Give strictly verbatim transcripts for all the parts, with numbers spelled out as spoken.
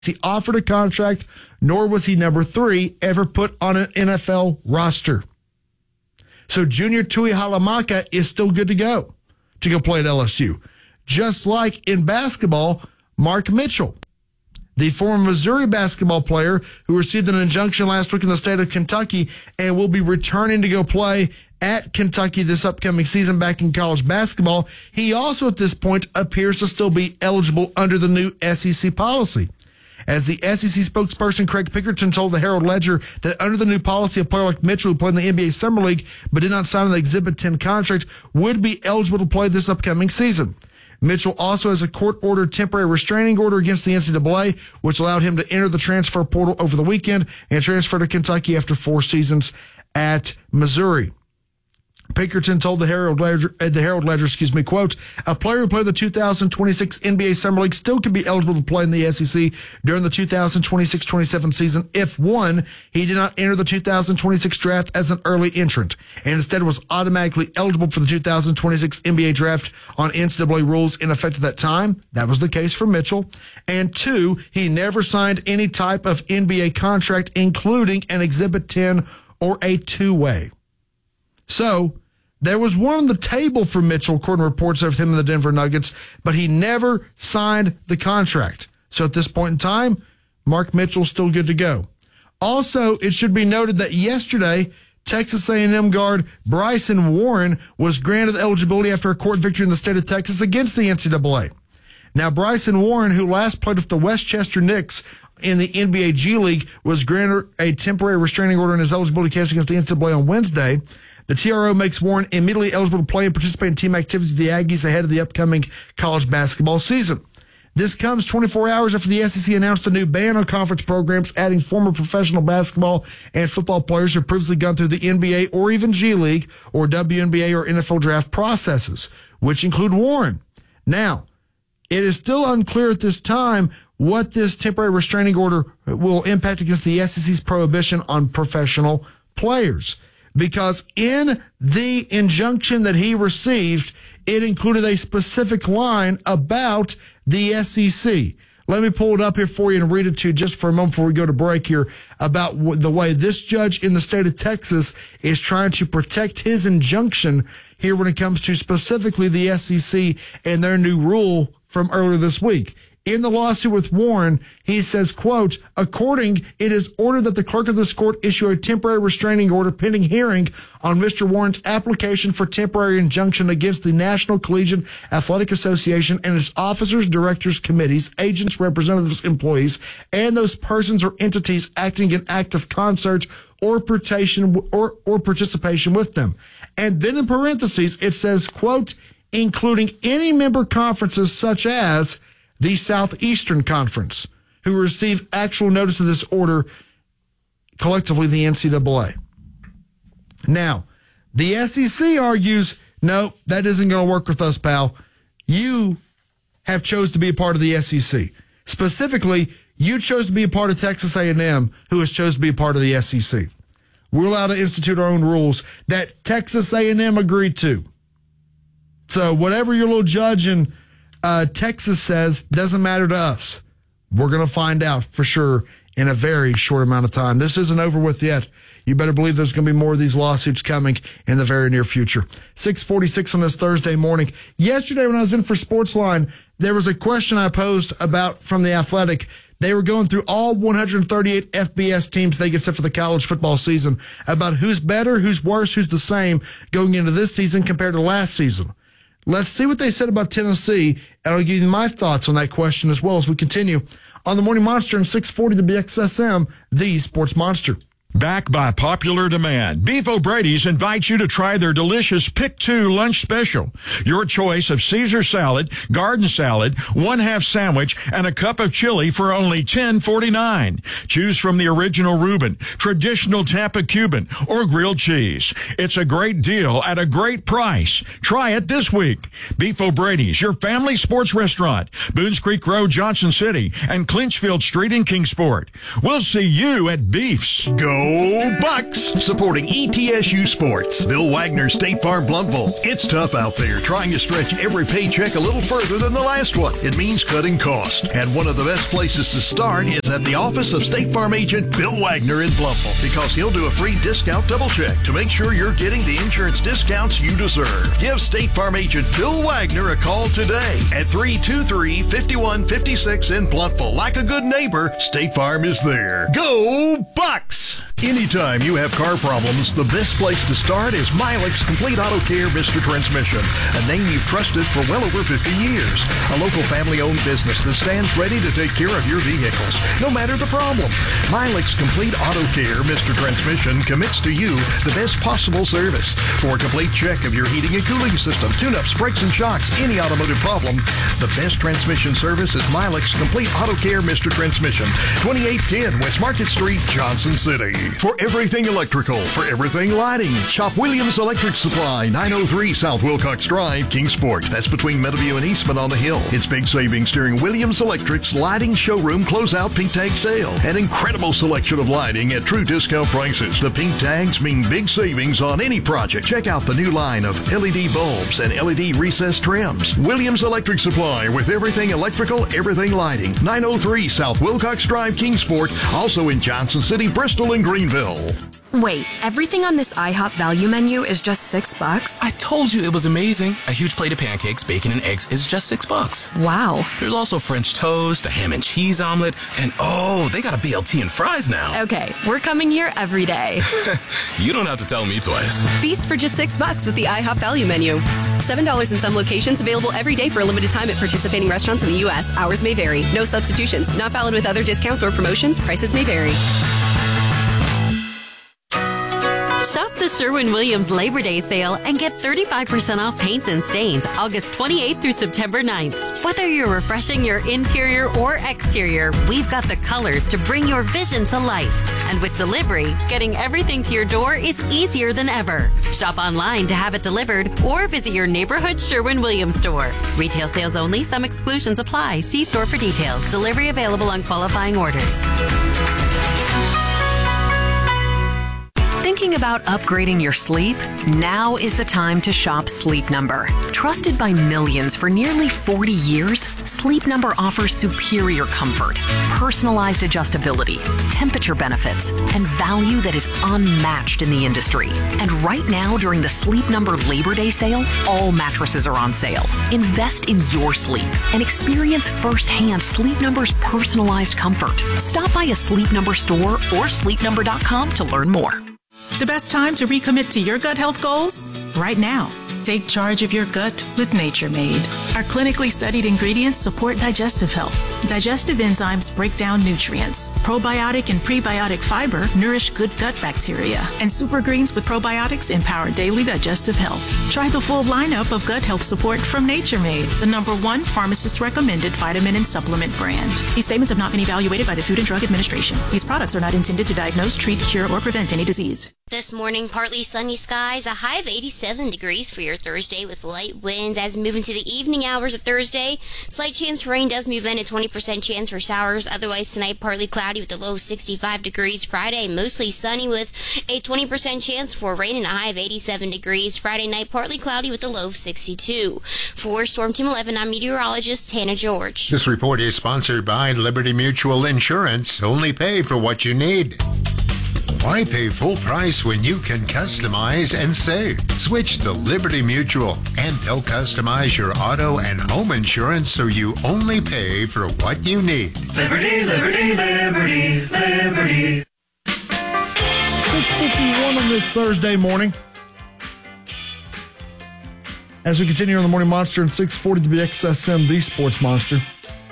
he offered a contract, nor was he number three ever put on an N F L roster. So Junior Tuihalamaka is still good to go to go play at L S U. Just like in basketball, Mark Mitchell, the former Missouri basketball player who received an injunction last week in the state of Kentucky and will be returning to go play at Kentucky this upcoming season back in college basketball. He also at this point appears to still be eligible under the new S E C policy. As the S E C spokesperson Craig Pickerton told the Herald Ledger that under the new policy, a player like Mitchell who played in the N B A Summer League but did not sign an Exhibit ten contract would be eligible to play this upcoming season. Mitchell also has a court-ordered temporary restraining order against the N C double A, which allowed him to enter the transfer portal over the weekend and transfer to Kentucky after four seasons at Missouri. Pinkerton told the Herald Ledger, uh, the Herald Ledger, excuse me, quote, a player who played the two thousand twenty-six N B A Summer League still could be eligible to play in the S E C during the two thousand twenty-six twenty-seven season if, one, he did not enter the two thousand twenty-six draft as an early entrant and instead was automatically eligible for the two thousand twenty-six N B A draft on N C double A rules in effect at that time. That was the case for Mitchell. And two, he never signed any type of N B A contract, including an Exhibit ten or a two-way. So, there was one on the table for Mitchell, according to reports of him and the Denver Nuggets, but he never signed the contract. So at this point in time, Mark Mitchell's still good to go. Also, it should be noted that yesterday, Texas A and M guard Bryson Warren was granted eligibility after a court victory in the state of Texas against the N C double A. Now, Bryson Warren, who last played with the Westchester Knicks in the N B A G League, was granted a temporary restraining order in his eligibility case against the N C double A on Wednesday. The T R O makes Warren immediately eligible to play and participate in team activities with the Aggies ahead of the upcoming college basketball season. This comes twenty-four hours after the S E C announced a new ban on conference programs, adding former professional basketball and football players who have previously gone through the N B A or even G League or W N B A or N F L draft processes, which include Warren. Now, it is still unclear at this time what this temporary restraining order will impact against the S E C's prohibition on professional players. Because in the injunction that he received, it included a specific line about the S E C. Let me pull it up here for you and read it to you just for a moment before we go to break here about the way this judge in the state of Texas is trying to protect his injunction here when it comes to specifically the S E C and their new rule from earlier this week. In the lawsuit with Warren, he says, quote, according, it is ordered that the clerk of this court issue a temporary restraining order pending hearing on Mister Warren's application for temporary injunction against the National Collegiate Athletic Association and its officers, directors, committees, agents, representatives, employees, and those persons or entities acting in active concert or participation or, or participation with them. And then in parentheses, it says, quote, including any member conferences such as the Southeastern Conference, who receive actual notice of this order, collectively the N C double A. Now, the S E C argues, no, that isn't going to work with us, pal. You have chose to be a part of the S E C. Specifically, you chose to be a part of Texas A and M, who has chose to be a part of the S E C. We're allowed to institute our own rules that Texas A and M agreed to. So whatever your little judge in uh, Texas says doesn't matter to us. We're going to find out for sure in a very short amount of time. This isn't over with yet. You better believe there's going to be more of these lawsuits coming in the very near future. six forty-six on this Thursday morning. Yesterday when I was in for Sportsline, there was a question I posed about from The Athletic. They were going through all one hundred thirty-eight F B S teams they get set for the college football season about who's better, who's worse, who's the same going into this season compared to last season. Let's see what they said about Tennessee, and I'll give you my thoughts on that question as well as we continue on the Morning Monster in six forty to B X S M, the Sports Monster. Back by popular demand, Beef O'Brady's invites you to try their delicious Pick Two lunch special. Your choice of Caesar salad, garden salad, one-half sandwich, and a cup of chili for only ten forty-nine. Choose from the original Reuben, traditional Tampa Cuban, or grilled cheese. It's a great deal at a great price. Try it this week. Beef O'Brady's, your family sports restaurant. Boones Creek Road, Johnson City, and Clinchfield Street in Kingsport. We'll see you at Beef's. Go Go Bucks! Supporting E T S U Sports. Bill Wagner, State Farm, Blountville. It's tough out there trying to stretch every paycheck a little further than the last one. It means cutting costs. And one of the best places to start is at the office of State Farm agent Bill Wagner in Blountville, because he'll do a free discount double check to make sure you're getting the insurance discounts you deserve. Give State Farm agent Bill Wagner a call today at three two three, five one five six in Blountville. Like a good neighbor, State Farm is there. Go Bucks! Anytime you have car problems, the best place to start is Milex Complete Auto Care Mister Transmission, a name you've trusted for well over fifty years. A local family-owned business that stands ready to take care of your vehicles, no matter the problem. Milex Complete Auto Care Mister Transmission commits to you the best possible service. For a complete check of your heating and cooling system, tune-ups, brakes and shocks, any automotive problem, the best transmission service is Milex Complete Auto Care Mister Transmission, twenty-eight ten West Market Street, Johnson City. For everything electrical, for everything lighting, shop Williams Electric Supply, nine oh three South Wilcox Drive, Kingsport. That's between Meadowview and Eastman on the Hill. It's big savings during Williams Electric's Lighting Showroom Closeout Pink Tag Sale. An incredible selection of lighting at true discount prices. The pink tags mean big savings on any project. Check out the new line of L E D bulbs and L E D recessed trims. Williams Electric Supply with everything electrical, everything lighting. nine oh three South Wilcox Drive, Kingsport. Also in Johnson City, Bristol, and Greenville. Wait, everything on this IHOP value menu is just six bucks? I told you it was amazing. A huge plate of pancakes, bacon, and eggs is just six bucks. Wow. There's also French toast, a ham and cheese omelet, and oh, they got a B L T and fries now. Okay, we're coming here every day. You don't have to tell me twice. Feast for just six bucks with the IHOP value menu. Seven dollars in some locations, available every day for a limited time at participating restaurants in the U S. Hours may vary. No substitutions. Not valid with other discounts or promotions. Prices may vary. Shop the Sherwin-Williams Labor Day sale and get thirty-five percent off paints and stains August twenty-eighth through September ninth. Whether you're refreshing your interior or exterior, we've got the colors to bring your vision to life. And with delivery, getting everything to your door is easier than ever. Shop online to have it delivered or visit your neighborhood Sherwin-Williams store. Retail sales only. Some exclusions apply. See store for details. Delivery available on qualifying orders. Thinking about upgrading your sleep? Now is the time to shop Sleep Number. Trusted by millions for nearly forty years, Sleep Number offers superior comfort, personalized adjustability, temperature benefits, and value that is unmatched in the industry. And right now, during the Sleep Number Labor Day sale, all mattresses are on sale. Invest in your sleep and experience firsthand Sleep Number's personalized comfort. Stop by a Sleep Number store or sleep number dot com to learn more. The best time to recommit to your gut health goals? Right now. Take charge of your gut with Nature Made. Our clinically studied ingredients support digestive health. Digestive enzymes break down nutrients. Probiotic and prebiotic fiber nourish good gut bacteria. And super greens with probiotics empower daily digestive health. Try the full lineup of gut health support from Nature Made, the number one pharmacist-recommended vitamin and supplement brand. These statements have not been evaluated by the Food and Drug Administration. These products are not intended to diagnose, treat, cure, or prevent any disease. This morning, partly sunny skies, a high of eighty-seven degrees for your Thursday with light winds. As we move into the evening hours of Thursday, slight chance for rain does move in, a twenty percent chance for showers. Otherwise, tonight, partly cloudy with a low of sixty-five degrees. Friday, mostly sunny with a twenty percent chance for rain and a high of eighty-seven degrees. Friday night, partly cloudy with a low of sixty-two. For Storm Team eleven, I'm meteorologist Hannah George. This report is sponsored by Liberty Mutual Insurance. Only pay for what you need. Why pay full price when you can customize and save? Switch to Liberty Mutual, and they'll customize your auto and home insurance so you only pay for what you need. Liberty, Liberty, Liberty, Liberty. six fifty-one on this Thursday morning. As we continue on the Morning Monster and six forty to be X S M, the Sports Monster.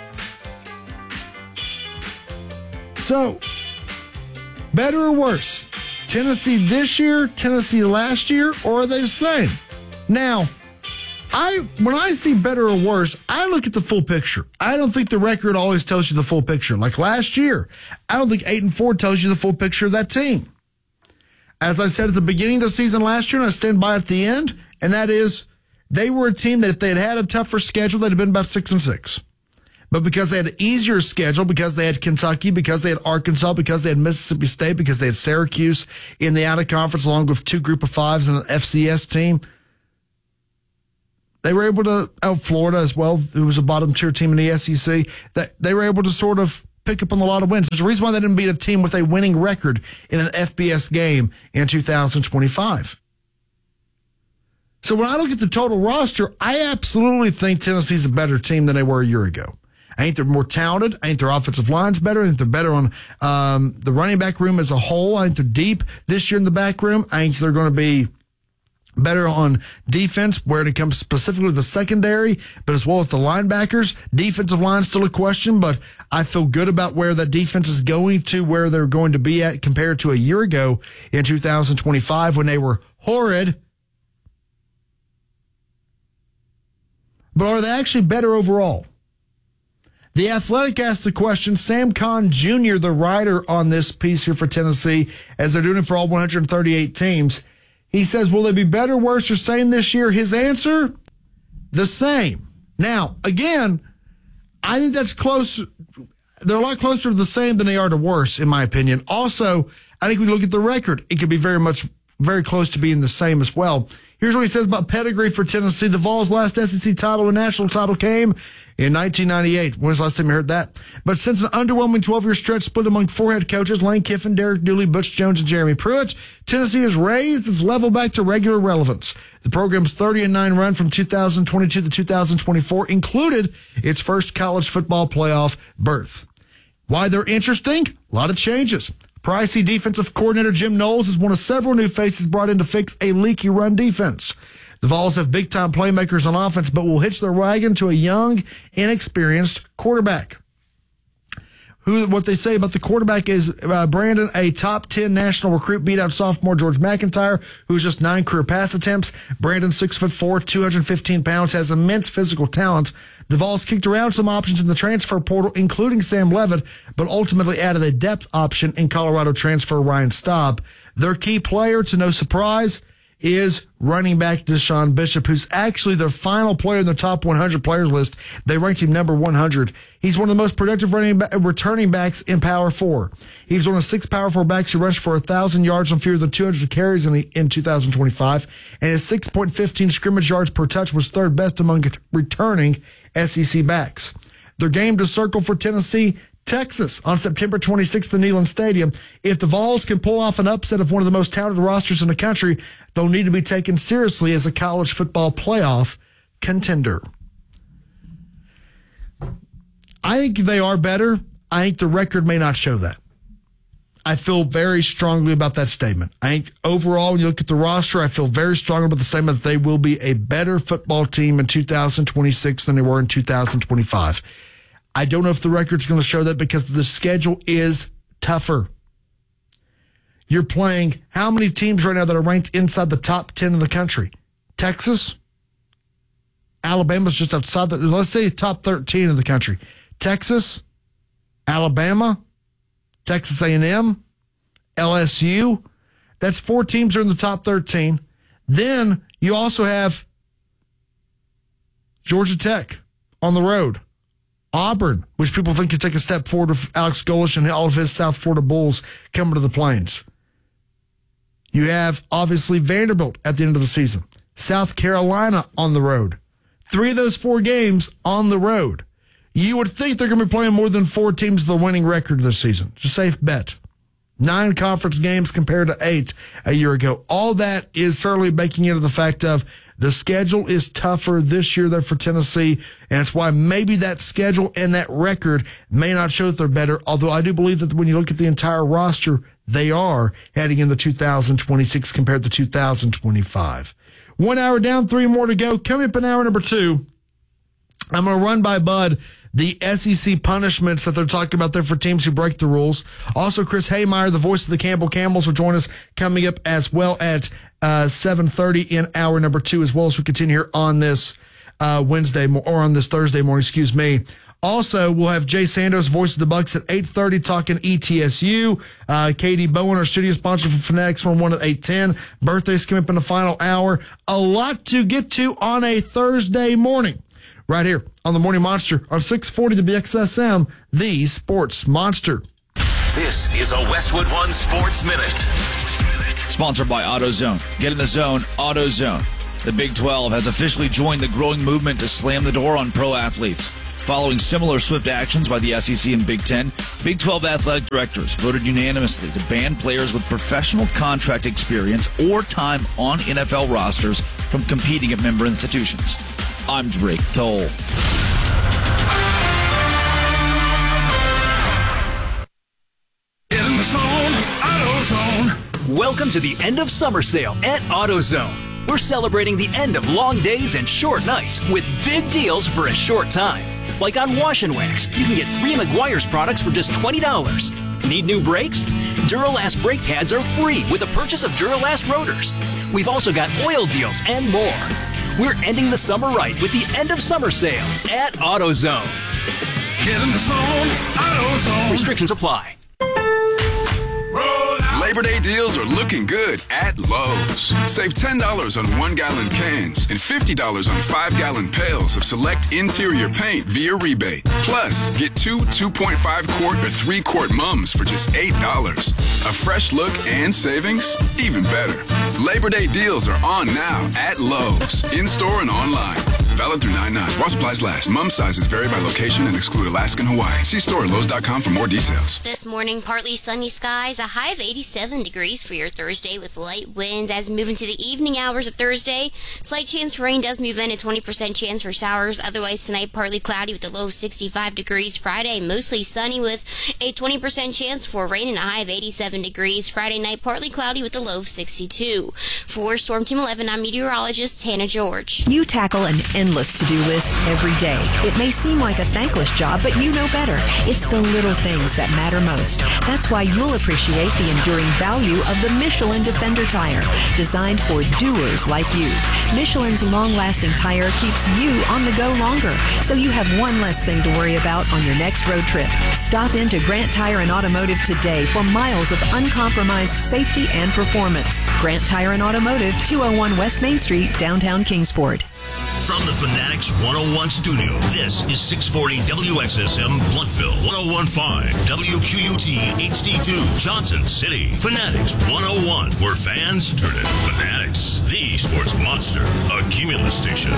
So, better or worse? Tennessee this year, Tennessee last year, or are they the same? Now, I when I see better or worse, I look at the full picture. I don't think the record always tells you the full picture. Like last year, I don't think eight and four tells you the full picture of that team. As I said at the beginning of the season last year, and I stand by at the end, and that is they were a team that if they had had a tougher schedule, they'd have been about six and six. But because they had an easier schedule, because they had Kentucky, because they had Arkansas, because they had Mississippi State, because they had Syracuse in the out-of-conference along with two group of fives and an F C S team, they were able to, out Florida as well, who was a bottom-tier team in the S E C, that they were able to sort of pick up on a lot of wins. There's a reason why they didn't beat a team with a winning record in an F B S game in two thousand twenty-five. So when I look at the total roster, I absolutely think Tennessee's a better team than they were a year ago. I think they're more talented. I think their offensive line's better. I think they're better on um, the running back room as a whole. I think they're deep this year in the back room. I think they're going to be better on defense where it comes specifically to the secondary, but as well as the linebackers. Defensive line still a question, but I feel good about where that defense is going to, where they're going to be at compared to a year ago in two thousand twenty-five when they were horrid. But are they actually better overall? The Athletic asked the question. Sam Kahn Junior, the writer on this piece here for Tennessee, as they're doing it for all one hundred thirty-eight teams, he says, will they be better, worse, or same this year? His answer, the same. Now, again, I think that's close. They're a lot closer to the same than they are to worse, in my opinion. Also, I think when you look at the record, it could be very much, very close to being the same as well. Here's what he says about pedigree for Tennessee. The Vols' last S E C title and national title came in nineteen ninety-eight. When's the last time you heard that? But since an underwhelming twelve-year stretch split among four head coaches, Lane Kiffin, Derek Dooley, Butch Jones, and Jeremy Pruitt, Tennessee has raised its level back to regular relevance. The program's thirty and nine run from two thousand twenty-two to two thousand twenty-four included its first college football playoff berth. Why they're interesting? A lot of changes. Pricey defensive coordinator Jim Knowles is one of several new faces brought in to fix a leaky run defense. The Vols have big-time playmakers on offense, but will hitch their wagon to a young, inexperienced quarterback. Who, what they say about the quarterback is uh, Brandon, a top ten national recruit, beat out sophomore George McIntyre, who's just nine career pass attempts. Brandon, six foot four, two hundred fifteen pounds, has immense physical talent. The Vols kicked around some options in the transfer portal, including Sam Levitt, but ultimately added a depth option in Colorado transfer Ryan Staub. Their key player, to no surprise, is running back Deshaun Bishop, who's actually their final player in the top one hundred players list. They ranked him number one hundred. He's one of the most productive running back, returning backs in Power Four. He's one of six Power Four backs who rushed for one thousand yards on fewer than two hundred carries in, the, in two thousand twenty-five, and his six point one five scrimmage yards per touch was third best among returning S E C backs. Their game to circle for Tennessee, Texas, on September twenty-sixth in Neyland Stadium. If the Vols can pull off an upset of one of the most talented rosters in the country, they'll need to be taken seriously as a college football playoff contender. I think they are better. I think the record may not show that. I feel very strongly about that statement. I think overall, when you look at the roster, I feel very strongly about the statement that they will be a better football team in two thousand twenty-six than they were in two thousand twenty-five. I don't know if the record's going to show that because the schedule is tougher. You're playing how many teams right now that are ranked inside the top ten in the country? Texas? Alabama's just outside the, let's say top thirteen in the country. Texas, Alabama, Texas A and M, L S U. That's four teams that are in the top thirteen. Then you also have Georgia Tech on the road. Auburn, which people think could take a step forward with Alex Golesh and all of his South Florida Bulls coming to the Plains. You have, obviously, Vanderbilt at the end of the season. South Carolina on the road. Three of those four games on the road. You would think they're going to be playing more than four teams with a winning record this season. It's a safe bet. Nine conference games compared to eight a year ago. All that is certainly baking into the fact of the schedule is tougher this year than for Tennessee, and it's why maybe that schedule and that record may not show that they're better, although I do believe that when you look at the entire roster, they are heading into two thousand twenty-six compared to two thousand twenty-five. One hour down, three more to go. Coming up in hour number two, I'm going to run by Bud the S E C punishments that they're talking about there for teams who break the rules. Also, Chris Haymeyer, the voice of the Campbell Camels, will join us coming up as well at uh, seven thirty in hour number two, as well as we continue here on this uh, Wednesday, or on this Thursday morning, excuse me. Also, we'll have Jay Sandos, voice of the Bucks, at eight thirty talking E T S U. Uh, Katie Bowen, our studio sponsor for Fanatics one one at eight ten. Birthdays coming up in the final hour. A lot to get to on a Thursday morning right here on on the Morning Monster on six forty W X S M, the Sports Monster. This is a Westwood One Sports Minute. Sponsored by AutoZone. Get in the zone, AutoZone. The Big twelve has officially joined the growing movement to slam the door on pro athletes. Following similar swift actions by the S E C and Big Ten, Big twelve athletic directors voted unanimously to ban players with professional contract experience or time on N F L rosters from competing at member institutions. I'm Drake Toll. Get in the zone, AutoZone. Welcome to the end of summer sale at AutoZone. We're celebrating the end of long days and short nights with big deals for a short time. Like on Wash and Wax, you can get three Meguiar's products for just twenty dollars. Need new brakes? Duralast brake pads are free with the purchase of Duralast rotors. We've also got oil deals and more. We're ending the summer right with the end of summer sale at AutoZone. Get in the zone, AutoZone. Restrictions apply. Labor Day deals are looking good at Lowe's. Save ten dollars on one-gallon cans and fifty dollars on five-gallon pails of select interior paint via rebate. Plus, get two two point five quart or three quart mums for just eight dollars. A fresh look and savings? Even better. Labor Day deals are on now at Lowe's, in-store and online. Valid through nine nine. While supplies last. Mum sizes vary by location and exclude Alaska and Hawaii. See store at Lowe's dot com for more details. This morning, partly sunny skies, a high of eighty-seven degrees for your Thursday with light winds. As we move into the evening hours of Thursday, slight chance for rain does move in, a twenty percent chance for showers. Otherwise, tonight, partly cloudy with a low of sixty-five degrees. Friday, mostly sunny with a twenty percent chance for rain and a high of eighty-seven degrees. Friday night, partly cloudy with a low of sixty-two. For Storm Team eleven, I'm meteorologist Hannah George. You tackle an endless to-do list every day. It may seem like a thankless job, but you know better. It's the little things that matter most. That's why you'll appreciate the enduring value of the Michelin Defender tire, designed for doers like you. Michelin's long-lasting tire keeps you on the go longer, so you have one less thing to worry about on your next road trip. Stop into Grant Tire and Automotive today for miles of uncompromised safety and performance. Grant Tire and Automotive, two oh one West Main Street, downtown Kingsport. From the Fanatics one oh one studio, this is six forty W X S M Blountville, one oh one point five W Q U T H D two Johnson City. Fanatics one oh one, where fans turn into fanatics. The Sports Monster, a Cumulus station.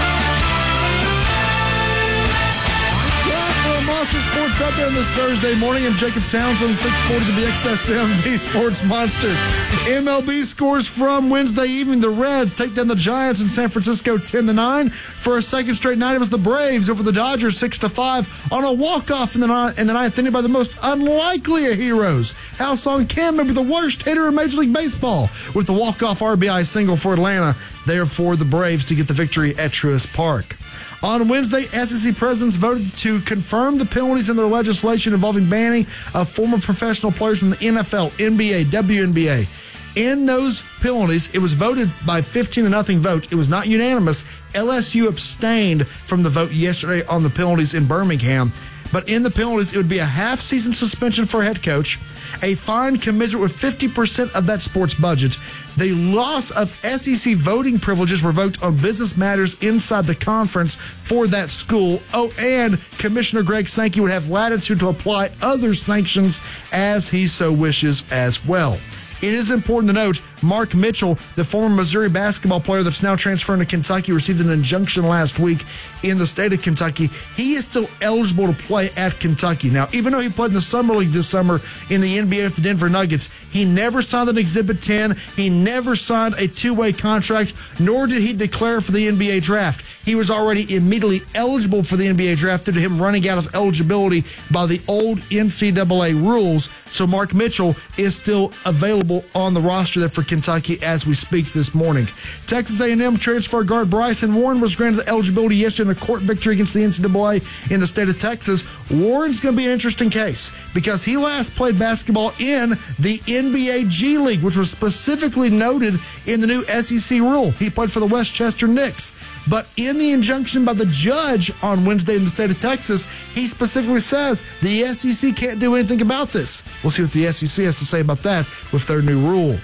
Monster Sports Update on this Thursday morning. I'm Jacob Townsend, six forty to the X S M, the Sports Monster. M L B scores from Wednesday evening. The Reds take down the Giants in San Francisco ten to nine. For a second straight night, it was the Braves over the Dodgers six to five on a walk-off in the, ninth, in the ninth inning by the most unlikely of heroes. Ha-Seong Kim may be the worst hitter in Major League Baseball with the walk-off R B I single for Atlanta, there for the Braves to get the victory at Truist Park. On Wednesday, S E C presidents voted to confirm the penalties in their legislation involving banning of former professional players from the N F L, N B A, W N B A. In those penalties, it was voted by fifteen to nothing vote. It was not unanimous. L S U abstained from the vote yesterday on the penalties in Birmingham. But in the penalties, it would be a half-season suspension for a head coach, a fine commensurate with fifty percent of that sport's budget, the loss of S E C voting privileges were voted on business matters inside the conference for that school. Oh, and Commissioner Greg Sankey would have latitude to apply other sanctions as he so wishes as well. It is important to note, Mark Mitchell, the former Missouri basketball player that's now transferring to Kentucky, received an injunction last week in the state of Kentucky. He is still eligible to play at Kentucky. Now, even though he played in the Summer League this summer in the N B A with the Denver Nuggets, he never signed an Exhibit ten. He never signed a two-way contract, nor did he declare for the N B A draft. He was already immediately eligible for the N B A draft due to him running out of eligibility by the old N C double A rules. So Mark Mitchell is still available on the roster there for Kentucky as we speak this morning. Texas A and M transfer guard Bryson Warren was granted eligibility yesterday in a court victory against the N C double A in the state of Texas. Warren's going to be an interesting case because he last played basketball in the N B A G League, which was specifically noted in the new S E C rule. He played for the Westchester Knicks. But in the injunction by the judge on Wednesday in the state of Texas, he specifically says the S E C can't do anything about this. We'll see what the S E C has to say about that with their new rule.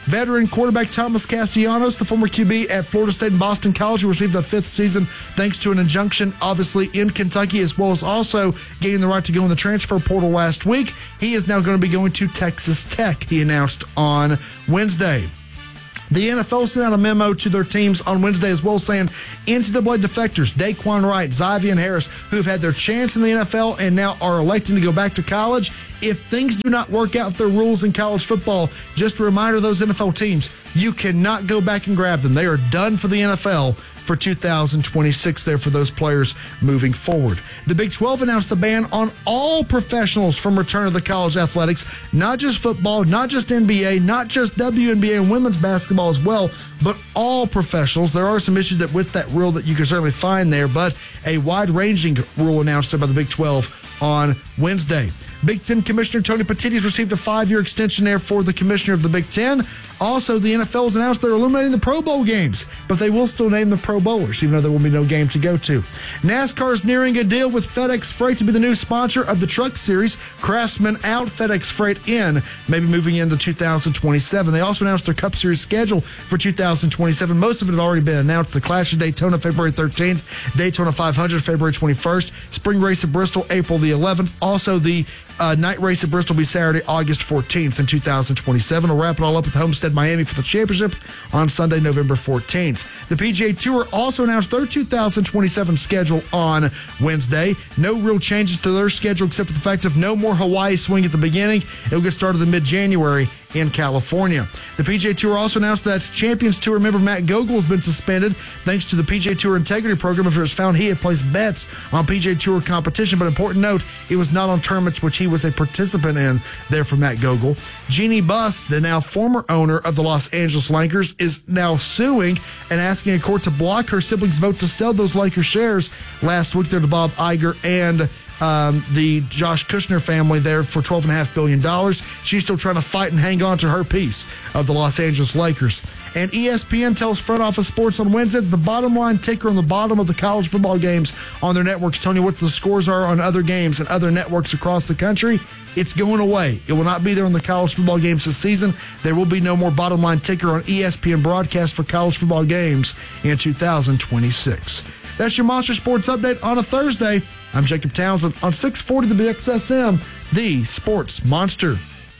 Veteran quarterback Thomas Castellanos, the former Q B at Florida State and Boston College, who received the fifth season thanks to an injunction, obviously, in Kentucky, as well as also gaining the right to go in the transfer portal last week. He is now going to be going to Texas Tech, he announced on Wednesday. The N F L sent out a memo to their teams on Wednesday as well, saying N C double A defectors Daquan Wright, Xavier Harris, who have had their chance in the N F L and now are electing to go back to college, if things do not work out with their rules in college football, just a reminder to those N F L teams, you cannot go back and grab them. They are done for the N F L for two thousand twenty-six there for those players moving forward. The Big twelve announced a ban on all professionals from return to the college athletics, not just football, not just N B A, not just W N B A and women's basketball as well, but all professionals. There are some issues that with that rule that you can certainly find there, but a wide-ranging rule announced by the Big twelve on Wednesday. Big Ten Commissioner Tony Petitti received a five-year extension there for the commissioner of the Big Ten. Also, the N F L has announced they're eliminating the Pro Bowl games, but they will still name the Pro Bowlers, even though there will be no game to go to. NASCAR is nearing a deal with FedEx Freight to be the new sponsor of the Truck Series. Craftsman out, FedEx Freight in, maybe moving into two thousand twenty-seven. They also announced their Cup Series schedule for two thousand twenty-seven. Most of it had already been announced. The Clash of Daytona, February thirteenth. Daytona five hundred, February twenty-first. Spring Race at Bristol, April the eleventh. Also, the uh, night race at Bristol will be Saturday, August fourteenth in two thousand twenty-seven. We'll wrap it all up with Homestead Miami for the championship on Sunday, November fourteenth. The P G A Tour also announced their two thousand twenty-seven schedule on Wednesday. No real changes to their schedule except for the fact of no more Hawaii swing at the beginning. It'll get started in mid-January in California. The P G A Tour also announced that Champions Tour member Matt Gogol has been suspended thanks to the P G A Tour Integrity Program after it was found he had placed bets on P G A Tour competition. But important note, it was not on tournaments which he was a participant in there for Matt Gogol. Jeannie Buss, the now former owner of the Los Angeles Lakers, is now suing and asking a court to block her siblings' vote to sell those Lakers shares last week there to Bob Iger and Um, the Josh Kushner family there for twelve point five billion dollars. She's still trying to fight and hang on to her piece of the Los Angeles Lakers. And E S P N tells Front Office Sports on Wednesday that the bottom line ticker on the bottom of the college football games on their networks, telling you what the scores are on other games and other networks across the country, it's going away. It will not be there on the college football games this season. There will be no more bottom line ticker on E S P N broadcast for college football games in two thousand twenty-six. That's your Monster Sports Update on a Thursday. I'm Jacob Townsend on six forty The B X S M, the Sports Monster.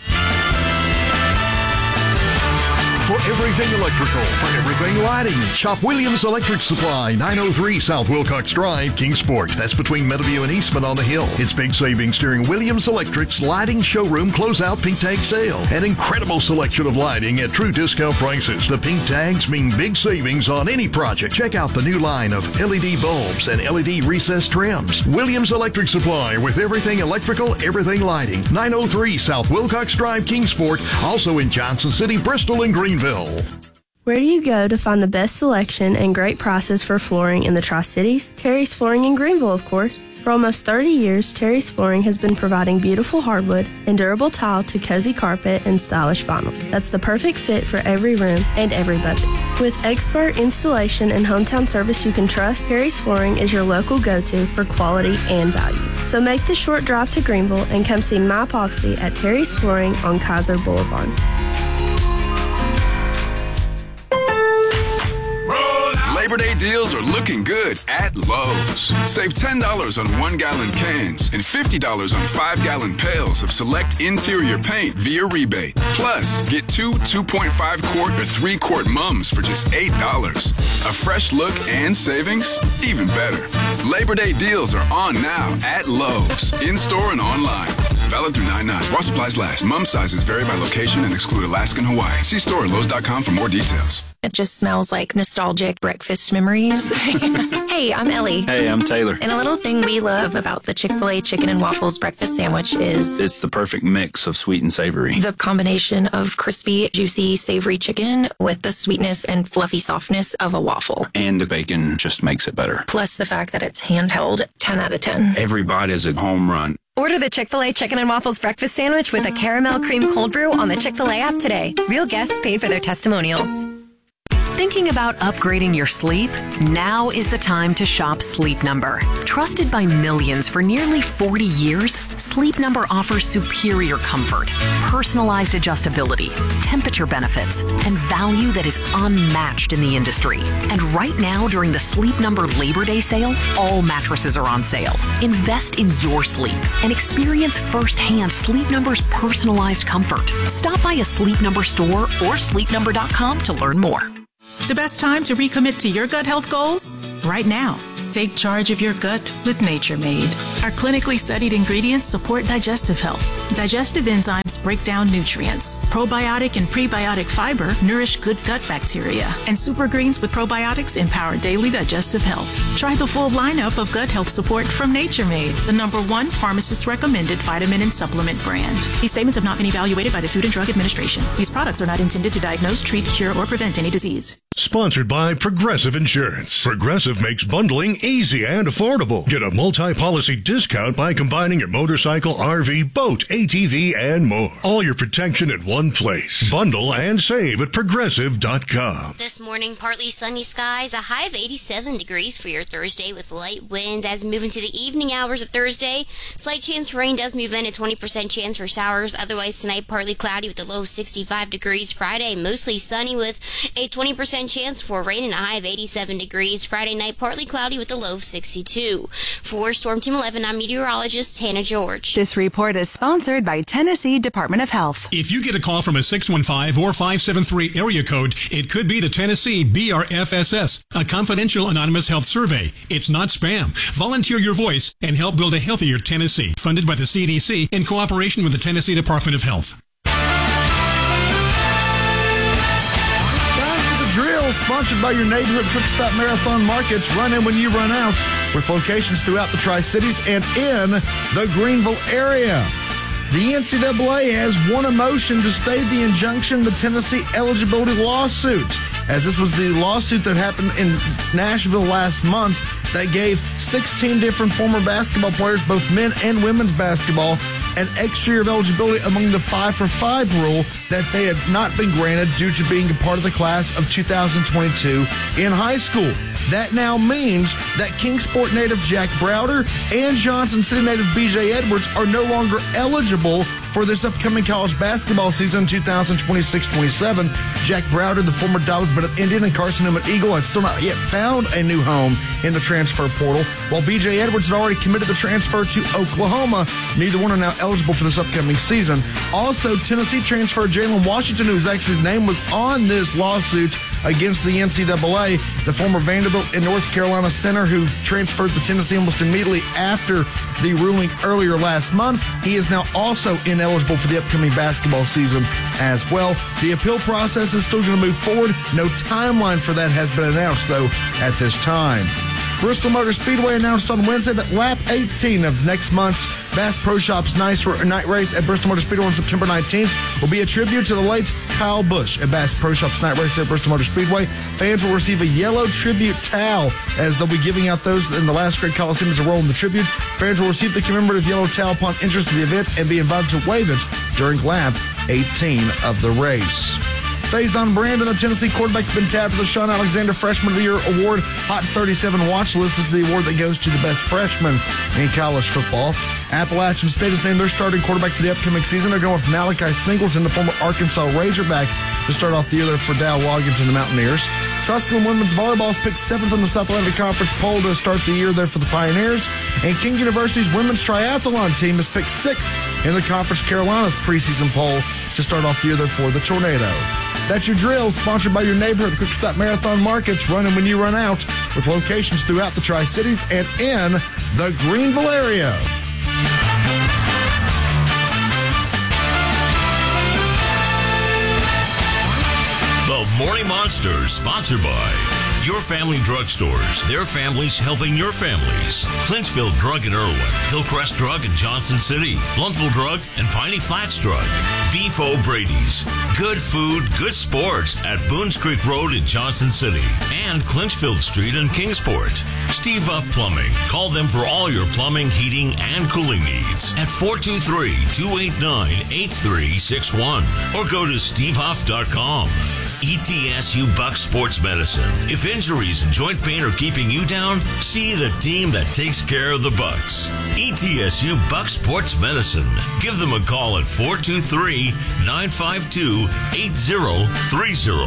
For everything electrical, for everything lighting, shop Williams Electric Supply, nine oh three South Wilcox Drive, Kingsport. That's between Meadowview and Eastman on the Hill. It's big savings during Williams Electric's Lighting Showroom Closeout Pink Tag Sale. An incredible selection of lighting at true discount prices. The pink tags mean big savings on any project. Check out the new line of L E D bulbs and L E D recessed trims. Williams Electric Supply with everything electrical, everything lighting. nine oh three South Wilcox Drive, Kingsport. Also in Johnson City, Bristol, and Greenville. Where do you go to find the best selection and great prices for flooring in the Tri-Cities? Terry's Flooring in Greenville, of course. For almost thirty years, Terry's Flooring has been providing beautiful hardwood and durable tile to cozy carpet and stylish vinyl. That's the perfect fit for every room and every budget. With expert installation and hometown service you can trust, Terry's Flooring is your local go-to for quality and value. So make the short drive to Greenville and come see my Popsy at Terry's Flooring on Kaiser Boulevard. Labor Day deals are looking good at Lowe's. Save ten dollars on one-gallon cans and fifty dollars on five-gallon pails of select interior paint via rebate. Plus, get two two point five quart or three quart mums for just eight dollars. A fresh look and savings? Even better. Labor Day deals are on now at Lowe's, in-store and online. Valid through nine nine. While supplies last. Mum sizes vary by location and exclude Alaska and Hawaii. See store at Lowe's dot com for more details. It just smells like nostalgic breakfast memories. Hey, I'm Ellie. Hey, I'm Taylor. And a little thing we love about the Chick-fil-A Chicken and Waffles breakfast sandwich is... it's the perfect mix of sweet and savory. The combination of crispy, juicy, savory chicken with the sweetness and fluffy softness of a waffle. And the bacon just makes it better. Plus the fact that it's handheld, ten out of ten. Every bite is a home run. Order the Chick-fil-A Chicken and Waffles breakfast sandwich with a caramel cream cold brew on the Chick-fil-A app today. Real guests paid for their testimonials. Thinking about upgrading your sleep? Now is the time to shop Sleep Number. Trusted by millions for nearly forty years, Sleep Number offers superior comfort, personalized adjustability, temperature benefits, and value that is unmatched in the industry. And right now, during the Sleep Number Labor Day sale, all mattresses are on sale. Invest in your sleep and experience firsthand Sleep Number's personalized comfort. Stop by a Sleep Number store or sleep number dot com to learn more. The best time to recommit to your gut health goals? Right now. Take charge of your gut with Nature Made. Our clinically studied ingredients support digestive health. Digestive enzymes break down nutrients. Probiotic and prebiotic fiber nourish good gut bacteria. And super greens with probiotics empower daily digestive health. Try the full lineup of gut health support from Nature Made, the number one pharmacist-recommended vitamin and supplement brand. These statements have not been evaluated by the Food and Drug Administration. These products are not intended to diagnose, treat, cure, or prevent any disease. Sponsored by Progressive Insurance. Progressive makes bundling easy and affordable. Get a multi-policy discount by combining your motorcycle, R V, boat, A T V, and more. All your protection in one place. Bundle and save at progressive dot com. This morning, partly sunny skies, a high of eighty-seven degrees for your Thursday with light winds. As we move into the evening hours of Thursday, slight chance for rain does move in, a twenty percent chance for showers. Otherwise, tonight, partly cloudy with a low of sixty-five degrees. Friday, mostly sunny with a twenty percent chance for rain and a high of eighty-seven degrees. Friday night, partly cloudy with a low of sixty-two. For Storm Team eleven, I'm meteorologist Hannah George. This report is sponsored by Tennessee Department of Health. If you get a call from a six one five or five seven three area code, it could be the Tennessee B R F S S, a confidential anonymous health survey. It's not spam. Volunteer your voice and help build a healthier Tennessee, funded by the C D C in cooperation with the Tennessee Department of Health. Drill, sponsored by your neighborhood Quick Stop Marathon Markets. Run in when you run out, with locations throughout the Tri-Cities and in the Greenville area. The N C double A has won a motion to stay the injunction, the Tennessee eligibility lawsuit, as this was the lawsuit that happened in Nashville last month that gave sixteen different former basketball players, both men and women's basketball, an extra year of eligibility among the five for five rule that they had not been granted due to being a part of the class of two thousand twenty-two in high school. That now means that Kingsport native Jack Browder and Johnson City native B J Edwards are no longer eligible for this upcoming college basketball season two thousand twenty-six twenty-seven. Jack Browder, the former Dobbsboro Indian and Carson Newman Eagle, had still not yet found a new home in the transfer portal, while B J Edwards had already committed the transfer to Oklahoma. Neither one are now eligible for this upcoming season. Also, Tennessee transfer Jalen Washington, whose actually name was on this lawsuit against the N C double A, the former Vanderbilt and North Carolina center who transferred to Tennessee almost immediately after the ruling earlier last month. He is now also ineligible for the upcoming basketball season as well. The appeal process is still going to move forward. No timeline for that has been announced, though, at this time. Bristol Motor Speedway announced on Wednesday that lap eighteen of next month's Bass Pro Shops night race at Bristol Motor Speedway on September nineteenth will be a tribute to the late Kyle Busch at Bass Pro Shops night race at Bristol Motor Speedway. Fans will receive a yellow tribute towel, as they'll be giving out those in the last grade Coliseum as a role in the tribute. Fans will receive the commemorative yellow towel upon entrance to the event and be invited to wave it during lap eighteen of the race. Faison Brandon, the Tennessee quarterback's been tapped for the Sean Alexander Freshman of the Year Award. Hot thirty-seven watch list is the award that goes to the best freshman in college football. Appalachian State has named their starting quarterback for the upcoming season. They're going with Malachi Singleton, the former Arkansas Razorback, to start off the year there for Dow Loggins and the Mountaineers. Tusculum women's volleyball is picked seventh in the South Atlantic Conference poll to start the year there for the Pioneers. And King University's women's triathlon team is picked sixth in the Conference Carolinas preseason poll to start off the year there for the Tornado. That's your drill, sponsored by your neighborhood Quick Stop Marathon Markets, running when you run out, with locations throughout the Tri-Cities and in the Greenville area. The Morning Monster, sponsored by Your Family Drugstores. Their families helping your families. Clinchfield Drug in Irwin, Hillcrest Drug in Johnson City, Blountville Drug and Piney Flats Drug. Beef O'Brady's. Good food, good sports at Boones Creek Road in Johnson City. And Clinchfield Street in Kingsport. Steve Huff Plumbing. Call them for all your plumbing, heating, and cooling needs at four two three, two eight nine, eight three six one or go to steve huff dot com. E T S U Buck Sports Medicine. If injuries and joint pain are keeping you down, see the team that takes care of the Bucks. E T S U Buck Sports Medicine. Give them a call at four two three, nine five two, eight zero three zero.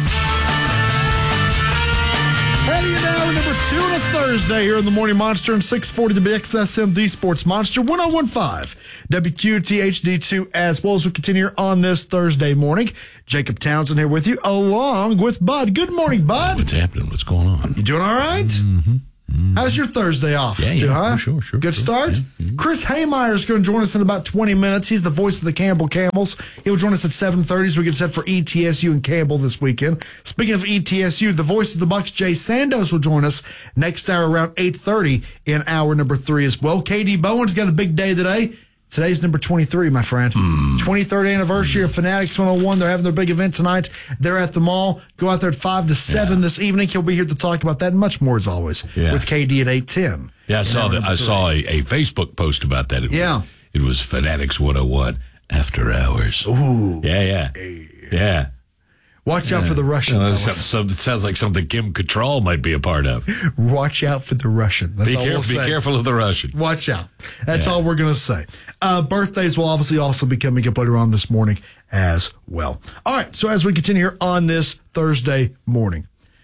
Ready an hour number two on a Thursday here in the Morning Monster and six forty the B X S M D Sports Monster one oh one point five W Q T H D two as well as we continue on this Thursday morning. Jacob Townsend here with you along with Bud. Good morning, Bud. What's happening? What's going on? You doing all right? Mm-hmm. Mm-hmm. How's your Thursday off? Yeah, yeah, Too, huh? sure, sure. Good sure. start? Yeah, mm-hmm. Chris Haymeyer is going to join us in about twenty minutes. He's the voice of the Campbell Camels. He'll join us at seven thirty as we get set for E T S U and Campbell this weekend. Speaking of E T S U, the voice of the Bucks, Jay Sandos, will join us next hour around eight thirty in hour number three as well. K D Bowen's got a big day today. Today's number twenty-three, my friend. Mm. twenty-third anniversary of Fanatics one oh one. They're having their big event tonight. They're at the mall. Go out there at five to seven yeah. this evening. He'll be here to talk about that and much more, as always, yeah. with K D at eight ten. Yeah, I saw that. I saw a, a Facebook post about that. It yeah. Was, it was Fanatics one oh one After Hours. Ooh. Yeah, yeah. Yeah. Watch out yeah. for the Russian. Uh, some, some, it sounds like something Kim Cattrall might be a part of. Watch out for the Russian. That's be all careful, we'll be careful of the Russian. Watch out. That's yeah. all we're going to say. Uh, birthdays will obviously also be coming up later on this morning as well. All right. So as we continue here on this Thursday morning,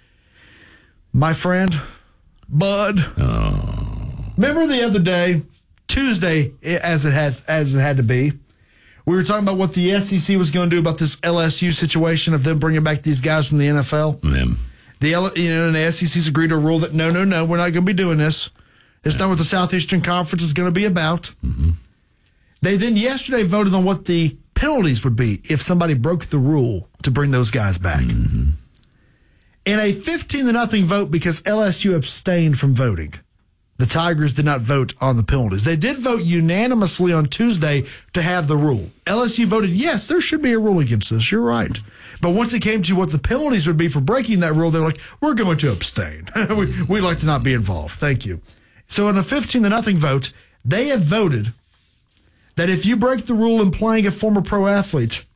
my friend, Bud, oh. remember the other day, Tuesday, as it had as it had to be. We were talking about what the S E C was going to do about this L S U situation of them bringing back these guys from the N F L. Them. The L, you know, and the S E C's agreed to a rule that no, no, no, we're not going to be doing this. It's yeah. not what the Southeastern Conference is going to be about. Mm-hmm. They then yesterday voted on what the penalties would be if somebody broke the rule to bring those guys back. Mm-hmm. In a fifteen to nothing vote because L S U abstained from voting. The Tigers did not vote on the penalties. They did vote unanimously on Tuesday to have the rule. L S U voted, yes, there should be a rule against this. You're right. But once it came to what the penalties would be for breaking that rule, they were like, we're going to abstain. we, we'd like to not be involved. Thank you. So in a fifteen to nothing vote, they have voted that if you break the rule in playing a former pro athlete,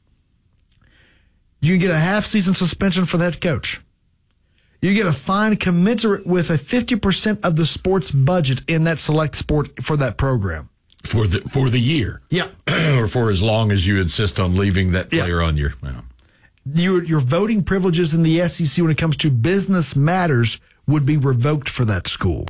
you can get a half-season suspension for the head coach. You get a fine commensurate with a fifty percent of the sport's budget in that select sport for that program. For the for the year. Yeah. Or for as long as you insist on leaving that player yeah. on your... Well. Your, your voting privileges in the S E C when it comes to business matters would be revoked for that school.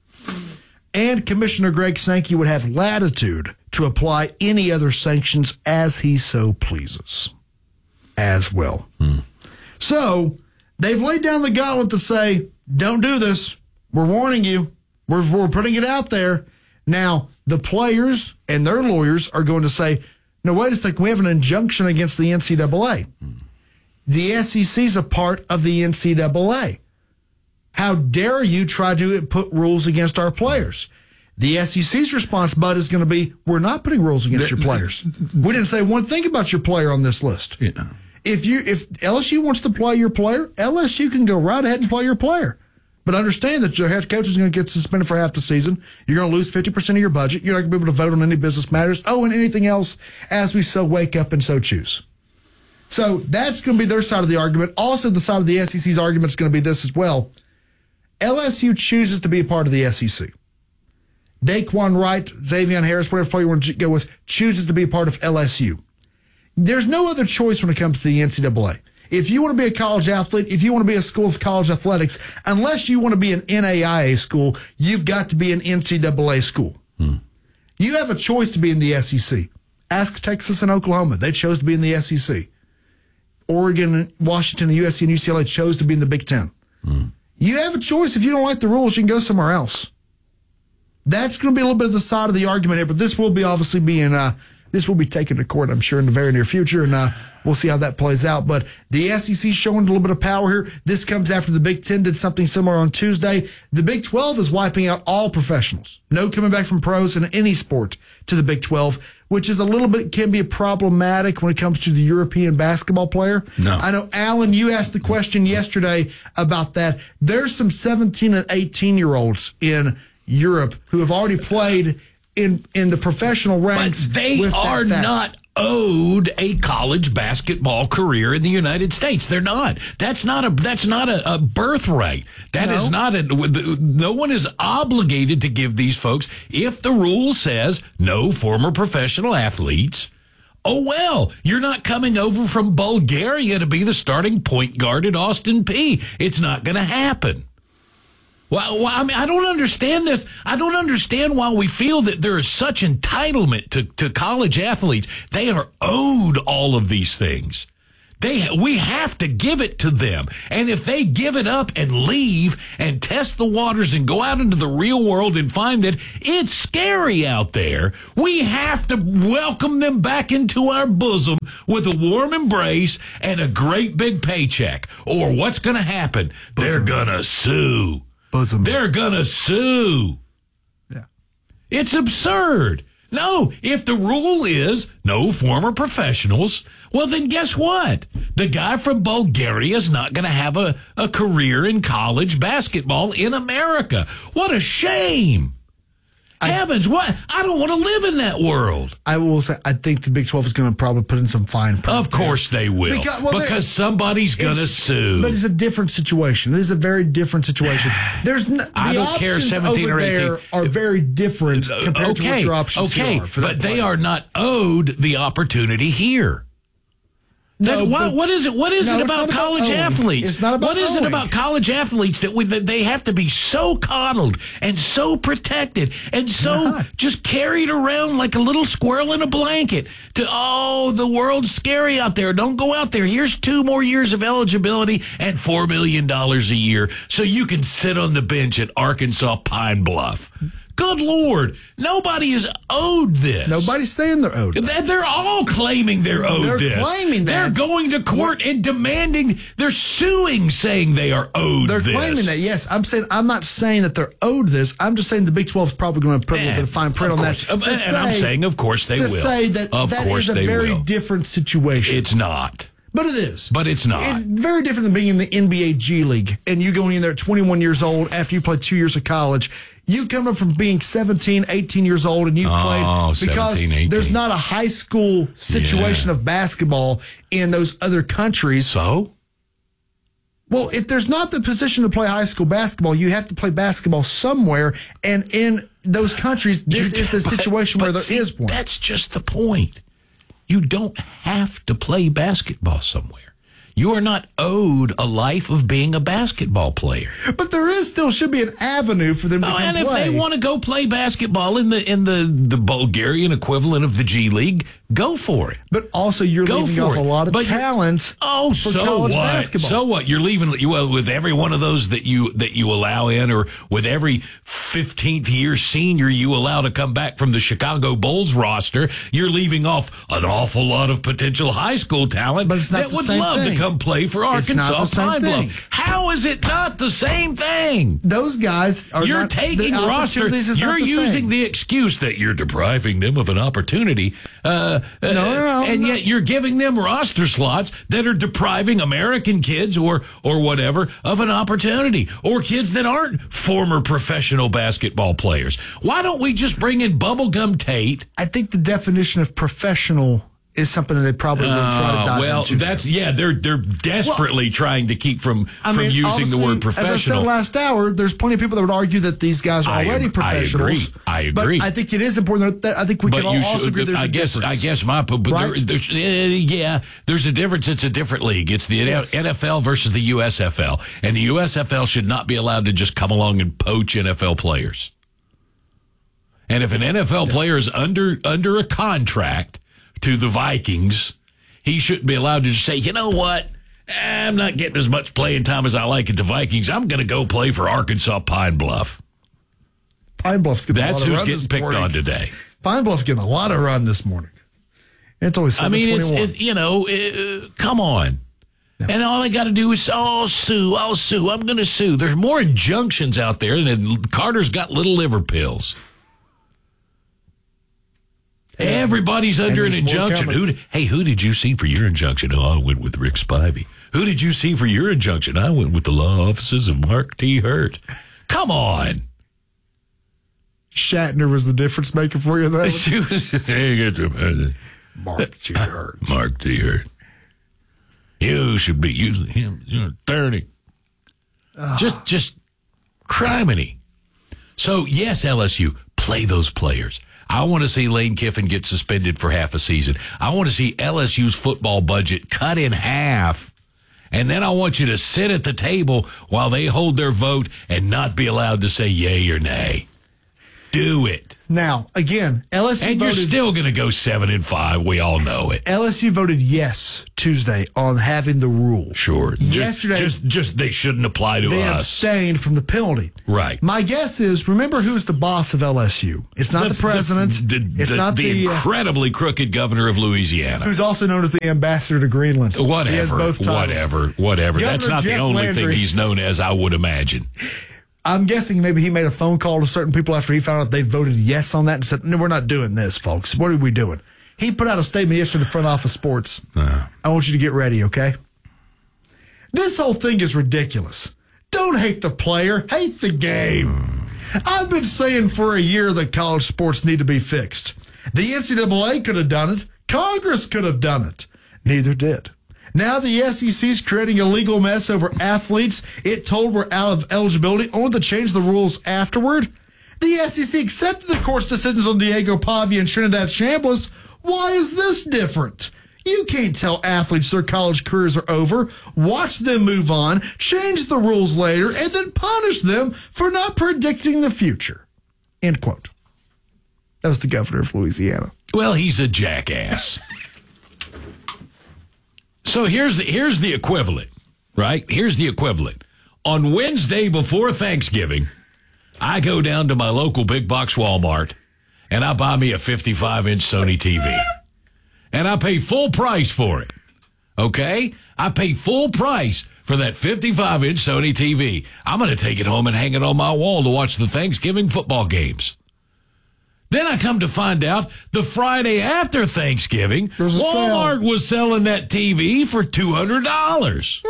And Commissioner Greg Sankey would have latitude to apply any other sanctions as he so pleases as well. Hmm. So... they've laid down the gauntlet to say, don't do this. We're warning you. We're, we're putting it out there. Now, the players and their lawyers are going to say, no, wait a second. We have an injunction against the N C double A. The S E C is a part of the N C double A. How dare you try to put rules against our players? The S E C's response, Bud, is going to be, we're not putting rules against your players. We didn't say one thing about your player on this list. Yeah. If you if L S U wants to play your player, L S U can go right ahead and play your player. But understand that your head coach is going to get suspended for half the season. You're going to lose fifty percent of your budget. You're not going to be able to vote on any business matters. Oh, and anything else as we so wake up and so choose. So that's going to be their side of the argument. Also, the side of the S E C's argument is going to be this as well. L S U chooses to be a part of the S E C. Daquan Wright, Xavier Harris, whatever player you want to go with, chooses to be a part of L S U. There's no other choice when it comes to the N C double A. If you want to be a college athlete, if you want to be a school of college athletics, unless you want to be an N A I A school, you've got to be an N C double A school. Hmm. You have a choice to be in the S E C. Ask Texas and Oklahoma. They chose to be in the S E C. Oregon, Washington, U S C, and U C L A chose to be in the Big Ten. Hmm. You have a choice. If you don't like the rules, you can go somewhere else. That's going to be a little bit of the side of the argument here, but this will be obviously being... Uh, This will be taken to court, I'm sure, in the very near future, and uh, we'll see how that plays out. But the S E C showing a little bit of power here. This comes after the Big Ten did something similar on Tuesday. The Big twelve is wiping out all professionals. No coming back from pros in any sport to the Big twelve, which is a little bit, can be problematic when it comes to the European basketball player. No. I know, Alan, you asked the question yesterday about that. There's some seventeen and eighteen-year-olds in Europe who have already played in in the professional ranks. But they with are that fact. not owed a college basketball career in the United States. They're not. That's not a that's not a, a birthright. That No. is not a no one is obligated to give these folks, if the rule says no former professional athletes. Oh, well, you're not coming over from Bulgaria to be the starting point guard at Austin Peay. It's not going to happen. Well, well, I mean, I don't understand this. I don't understand why we feel that there is such entitlement to, to college athletes. They are owed all of these things. They, we have to give it to them. And if they give it up and leave and test the waters and go out into the real world and find that it's scary out there, we have to welcome them back into our bosom with a warm embrace and a great big paycheck. Or what's going to happen? They're going to sue. Bosom. They're going to sue. Yeah. It's absurd. No, if the rule is no former professionals, well, then guess what? The guy from Bulgaria is not going to have a, a career in college basketball in America. What a shame. I, Heavens, what? I don't want to live in that world. I will say, I think the Big twelve is going to probably put in some fine print. Of course they will. Because, well, because somebody's going to sue. But it's a different situation. This is a very different situation. There's no, I the don't care, options seventeen over or eighteen. there are very different compared to what your options okay, are. For but that they player. are not owed the opportunity here. No, That, what, but- what is it? What is No, it it's about not about college owing. athletes? It's not about What is it owing. about college athletes that we that they have to be so coddled and so protected and so just carried around like a little squirrel in a blanket? To oh, the world's scary out there. Don't go out there. Here's two more years of eligibility and four million dollars a year, so you can sit on the bench at Arkansas Pine Bluff. Good Lord, nobody is owed this. Nobody's saying they're owed. They- They're all claiming they're owed They're this. claiming that. They're going to court and demanding, they're suing saying they are owed They're this. claiming that, yes. I'm saying I'm not saying that they're owed this. I'm just saying the Big twelve is probably going to put a little bit of fine print Of on course. that. Uh, to and I'm say- saying, of course, they to will. say that Of that course is a they very will. different situation. It's not. But it is. But it's not. It's very different than being in the N B A G League and you going in there at twenty-one years old after you played two years of college. You come up from being seventeen, eighteen years old and you've Oh, played because seventeen, eighteen. there's not a high school situation Yeah. of basketball in those other countries. So? Well, if there's not the position to play high school basketball, you have to play basketball somewhere. And in those countries, this You- is the but- situation but where there see, is one. That's just the point. You don't have to play basketball somewhere. You are not owed a life of being a basketball player. But there is still should be an avenue for them to Oh, come and if play. they want to go play basketball in the in the, the Bulgarian equivalent of the G League, go for it. But also, you're Go leaving for off it. a lot of But you're- talent. Oh, for so college what? basketball. So what? You're leaving well with every one of those that you that you allow in, or with every fifteenth year senior you allow to come back from the Chicago Bulls roster. You're leaving off an awful lot of potential high school talent But it's not that the would same love thing. to come play for It's not Arkansas the same Pine thing. Bluff. How is it not the same thing? Those guys are You're not, taking the roster. opportunities is You're not the using same. the excuse that you're depriving them of an opportunity. Uh, No, no, no, and no. yet you're giving them roster slots that are depriving American kids or or whatever of an opportunity, or kids that aren't former professional basketball players. Why don't we just bring in Bubblegum Tate? I think the definition of professional is something that they probably will try to Uh, dive well, into. that's yeah. They're they're desperately trying to keep from I from mean, using the obviously, word As I professional. said last hour, there's plenty of people that would argue that these guys are I already ag- professionals. I agree. I agree. But I think it is important that I think we But can all you also should- agree there's I a guess, difference. I guess my, but there, Right? there's, uh, yeah, there's a difference. It's a different league. It's the Yes. N F L versus the U S F L, and the U S F L should not be allowed to just come along and poach N F L players. And if an N F L player is under under a contract to the Vikings, he shouldn't be allowed to just say, you know what? I'm not getting as much playing time as I like at the Vikings. I'm going to go play for Arkansas Pine Bluff. Pine Bluff's getting a That's lot of who's run getting this picked morning. on today. Pine Bluff's getting a lot of run this morning. It's only I seven mean, it's, twenty-one. it's you know, uh, come on. And all they got to do is, oh, sue, I'll sue, I'm going to sue. There's more injunctions out there than Carter's got little liver pills. Everybody's under an there's more injunction. coming. Who? Did, hey, who did you see for your injunction? Oh, I went with Rick Spivey. Who did you see for your injunction? I went with the law offices of Mark T. Hurt. Come on. Shatner was the difference maker for you. That She was- Mark T. Hurt. Mark T. Hurt. You should be using him. You're thirty. Oh. Just, just criminy. So, yes, L S U, play those players. I want to see Lane Kiffin get suspended for half a season. I want to see L S U's football budget cut in half. And then I want you to sit at the table while they hold their vote and not be allowed to say yay or nay. Do it. Now, again, L S U and voted, you're still going to go seven and five. We all know it. L S U voted yes Tuesday on having the rule. Sure. Yesterday, just, just, just they shouldn't apply to they us. They abstained from the penalty. Right. My guess is, remember who's the boss of L S U? It's not the, the president. The, the, it's the, not the, the incredibly uh, crooked governor of Louisiana, who's also known as the ambassador to Greenland. Whatever. He has both titles. Whatever. Whatever. Governor That's not Jeff the only Landry. thing he's known as, I would imagine. I'm guessing maybe he made a phone call to certain people after he found out they voted yes on that and said, no, we're not doing this, folks. What are we doing? He put out a statement yesterday to the front office sports. Uh. I want you to get ready, okay? This whole thing is ridiculous. Don't hate the player. Hate the game. I've been saying for a year that college sports need to be fixed. The N C double A could have done it. Congress could have done it. Neither did. Now the S E C is creating a legal mess over athletes it told were out of eligibility, only to change the rules afterward. The S E C accepted the court's decisions on Diego Pavia and Trinidad Chambliss. Why is this different? You can't tell athletes their college careers are over, watch them move on, change the rules later, and then punish them for not predicting the future. End quote. That was the governor of Louisiana. Well, he's a jackass. So here's the, here's the equivalent, right? Here's the equivalent. On Wednesday before Thanksgiving, I go down to my local big box Walmart and I buy me a fifty-five inch Sony T V. And I pay full price for it. Okay? I pay full price for that fifty-five inch Sony T V. I'm going to take it home and hang it on my wall to watch the Thanksgiving football games. Then I come to find out the Friday after Thanksgiving, Walmart was selling that T V for two hundred dollars.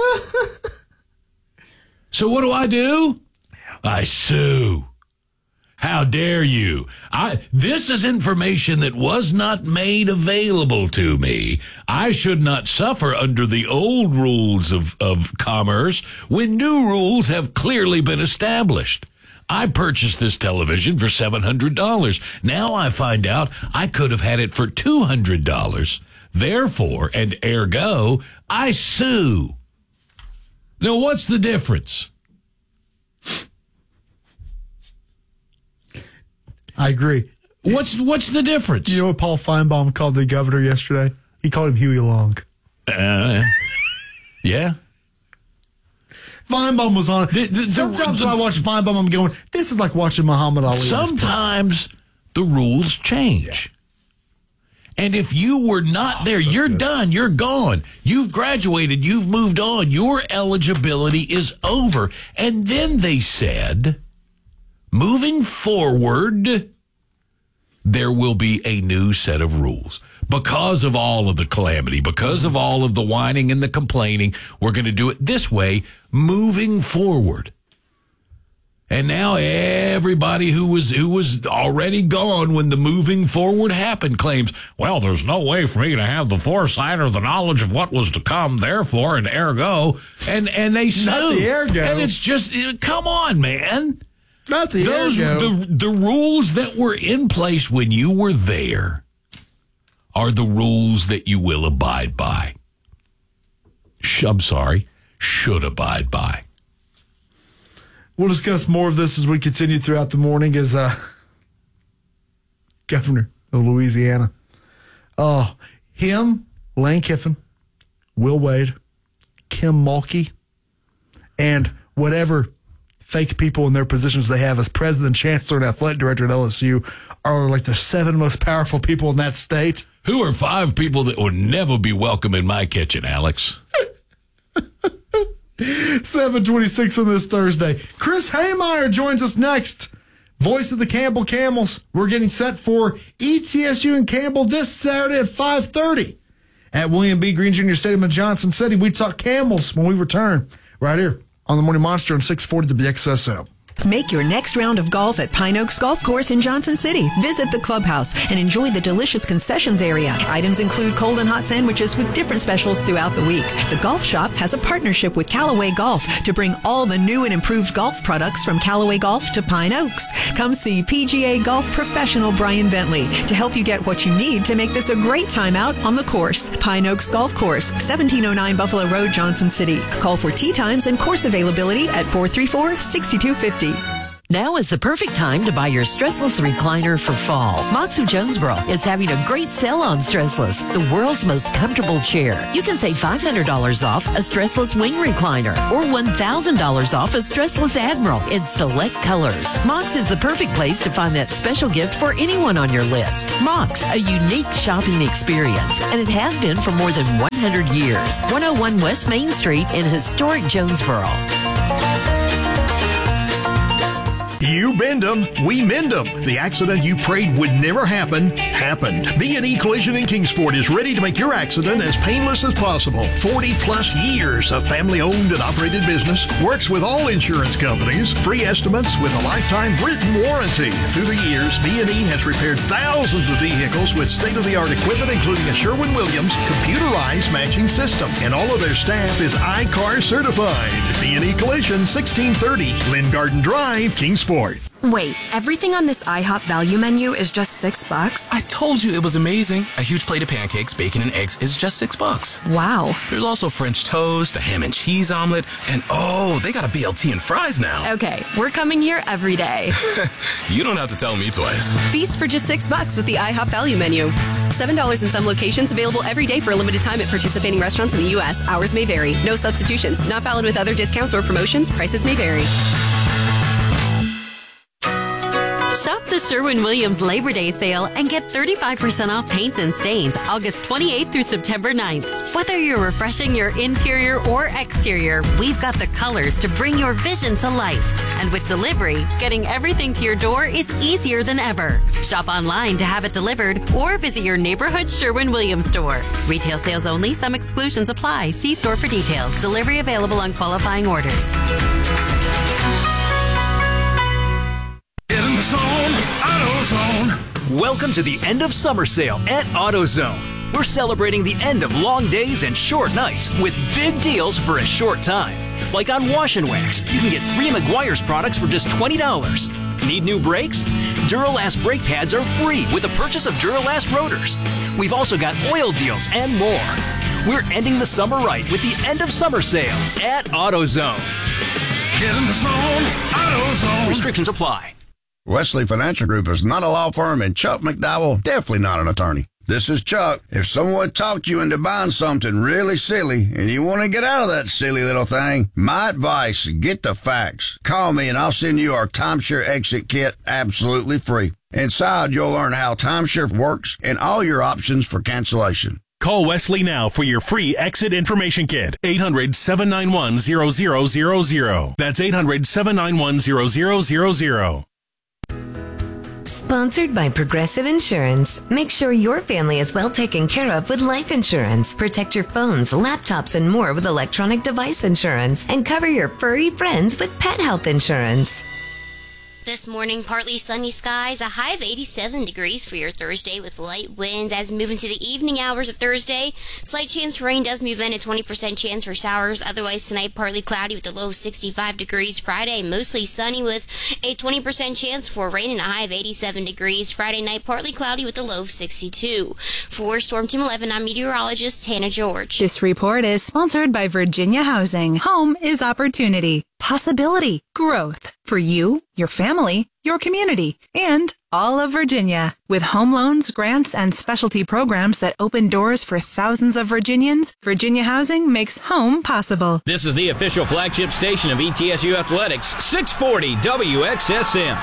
So what do I do? I sue. How dare you? I this is information that was not made available to me. I should not suffer under the old rules of, of commerce when new rules have clearly been established. I purchased this television for seven hundred dollars. Now I find out I could have had it for two hundred dollars. Therefore, and ergo, I sue. Now, what's the difference? I agree. What's what's the difference? You know what Paul Feinbaum called the governor yesterday? He called him Huey Long. Uh, yeah. Feinbaum was on. The, the, Sometimes the, when I watch Feinbaum, I'm going, this is like watching Muhammad Ali. Sometimes the rules change. Yeah. And if you were not oh, there, so you're good. done. You're gone. You've graduated. You've moved on. Your eligibility is over. And then they said, moving forward, there will be a new set of rules. Because of all of the calamity, because of all of the whining and the complaining, we're going to do it this way, moving forward. And now everybody who was who was already gone when the moving forward happened claims, well, there's no way for me to have the foresight or the knowledge of what was to come, therefore, and ergo, and, and they sue. Not the ergo. And it's just, come on, man. Not the Those, ergo. The, the rules that were in place when you were there are the rules that you will abide by. Sh- I'm sorry, should abide by. We'll discuss more of this as we continue throughout the morning as uh, governor of Louisiana. Oh, him, Lane Kiffin, Will Wade, Kim Mulkey, and whatever fake people in their positions they have as president, chancellor, and athletic director at L S U are like the seven most powerful people in that state. Who are five people that would never be welcome in my kitchen, Alex? seven twenty-six on this Thursday. Chris Haymeyer joins us next. Voice of the Campbell Camels. We're getting set for E T S U and Campbell this Saturday at five thirty at William B. Green Junior Stadium in Johnson City. We talk Camels when we return right here on the Morning Monster on six forty W X S L. Make your next round of golf at Pine Oaks Golf Course in Johnson City. Visit the clubhouse and enjoy the delicious concessions area. Items include cold and hot sandwiches with different specials throughout the week. The golf shop has a partnership with Callaway Golf to bring all the new and improved golf products from Callaway Golf to Pine Oaks. Come see P G A golf professional Brian Bentley to help you get what you need to make this a great time out on the course. Pine Oaks Golf Course, seventeen oh nine Buffalo Road, Johnson City. Call for tee times and course availability at four three four, six two five zero. Now is the perfect time to buy your stressless recliner for fall. Mox of Jonesboro is having a great sale on Stressless, the world's most comfortable chair. You can save five hundred dollars off a stressless wing recliner or one thousand dollars off a stressless Admiral in select colors. Mox is the perfect place to find that special gift for anyone on your list. Mox, a unique shopping experience, and it has been for more than one hundred years. one oh one West Main Street in historic Jonesboro. You bend them, we mend them. The accident you prayed would never happen, happened. B and E Collision in Kingsport is ready to make your accident as painless as possible. forty plus years of family-owned and operated business. Works with all insurance companies. Free estimates with a lifetime written warranty. Through the years, B and E has repaired thousands of vehicles with state-of-the-art equipment, including a Sherwin-Williams computerized matching system. And all of their staff is I C A R certified. B and E Collision, sixteen thirty Lynn Garden Drive, Kingsport. Wait, everything on this IHOP value menu is just six bucks? I told you it was amazing. A huge plate of pancakes, bacon, and eggs is just six bucks. Wow. There's also French toast, a ham and cheese omelet, and oh, they got a B L T and fries now. Okay, we're coming here every day. You don't have to tell me twice. Feast for just six bucks with the IHOP value menu. Seven dollars in some locations, available every day for a limited time at participating restaurants in the U S. Hours may vary. No substitutions. Not valid with other discounts or promotions. Prices may vary. Shop the Sherwin-Williams Labor Day sale and get thirty-five percent off paints and stains August twenty-eighth through September ninth. Whether you're refreshing your interior or exterior, we've got the colors to bring your vision to life. And with delivery, getting everything to your door is easier than ever. Shop online to have it delivered or visit your neighborhood Sherwin-Williams store. Retail sales only. Some exclusions apply. See store for details. Delivery available on qualifying orders. Zone, AutoZone. Welcome to the end of summer sale at AutoZone. We're celebrating the end of long days and short nights with big deals for a short time. Like on Wash and Wax, you can get three Meguiar's products for just twenty dollars. Need new brakes? Duralast brake pads are free with the purchase of Duralast rotors. We've also got oil deals and more. We're ending the summer right with the end of summer sale at AutoZone. Get in the zone, AutoZone. Restrictions apply. Wesley Financial Group is not a law firm, and Chuck McDowell, definitely not an attorney. This is Chuck. If someone talked you into buying something really silly and you want to get out of that silly little thing, my advice, get the facts. Call me and I'll send you our timeshare exit kit absolutely free. Inside, you'll learn how timeshare works and all your options for cancellation. Call Wesley now for your free exit information kit. eight hundred, seven nine one, zero zero zero zero. That's eight hundred, seven nine one, zero zero zero zero. Sponsored by Progressive Insurance. Make sure your family is well taken care of with life insurance. Protect your phones, laptops, and more with electronic device insurance. And cover your furry friends with pet health insurance. This morning, partly sunny skies, a high of eighty-seven degrees for your Thursday with light winds. As we move into the evening hours of Thursday, slight chance for rain does move in, a twenty percent chance for showers. Otherwise, tonight, partly cloudy with a low of sixty-five degrees. Friday, mostly sunny with a twenty percent chance for rain and a high of eighty-seven degrees. Friday night, partly cloudy with a low of sixty-two. For Storm Team eleven, I'm meteorologist Hannah George. This report is sponsored by Virginia Housing. Home is opportunity, possibility, growth for you, your family, your community, and all of Virginia. With home loans, grants, and specialty programs that open doors for thousands of Virginians, Virginia Housing makes home possible. This is the official flagship station of E T S U Athletics, six forty W X S M.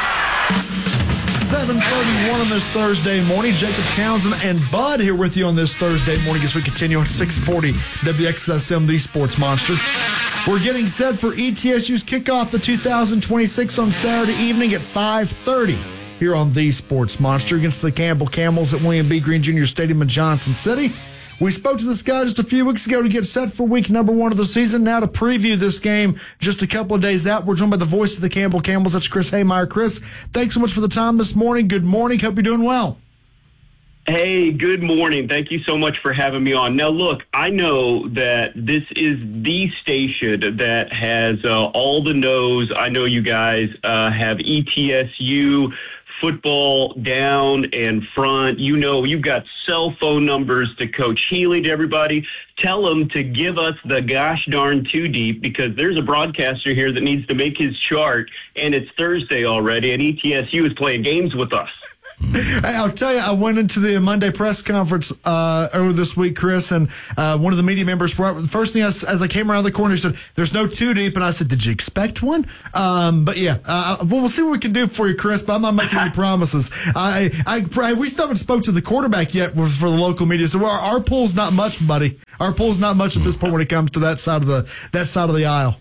seven thirty-one on this Thursday morning. Jacob Townsend and Bud here with you on this Thursday morning as we continue on six forty W X S M, the Sports Monster. We're getting set for E T S U's kickoff the two thousand twenty-six on Saturday evening at five thirty here on the Sports Monster against the Campbell Camels at William B. Green Junior Stadium in Johnson City. We spoke to this guy just a few weeks ago to get set for week number one of the season. Now to preview this game just a couple of days out, we're joined by the voice of the Campbell Camels. That's Chris Haymeyer. Chris, thanks so much for the time this morning. Good morning. Hope you're doing well. Hey, good morning. Thank you so much for having me on. Now, look, I know that this is the station that has uh, all the knows. I know you guys uh, have E T S U football down and front. You know, you've got cell phone numbers to Coach Healy, to everybody. Tell him to give us the gosh darn two deep, because there's a broadcaster here that needs to make his chart, and it's Thursday already, and E T S U is playing games with us. I'll tell you, I went into the Monday press conference uh, earlier this week, Chris, and uh, one of the media members brought the first thing I, as I came around the corner, he said, "There's no two deep," and I said, "Did you expect one?" Um, but yeah, uh, well, we'll see what we can do for you, Chris. But I'm not making any promises. I, I, I, we still haven't spoke to the quarterback yet for the local media, so our, our pool's not much, buddy. Our pool's not much at this point when it comes to that side of the that side of the aisle.